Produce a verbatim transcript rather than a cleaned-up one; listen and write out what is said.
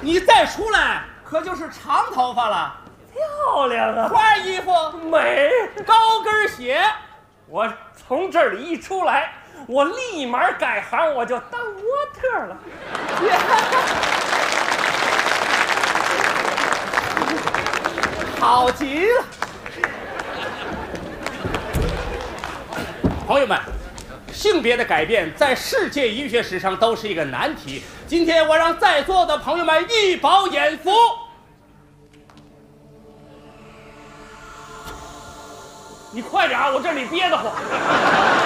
你再出来可就是长头发了。 漂亮啊！ 换衣服美， 高跟鞋。 我从这里一出来，我立马改行，我就当模特了。 好极了。朋友们，性别的改变在世界医学史上都是一个难题。今天我让在座的朋友们一饱眼福。 你快点啊，我这里憋得慌。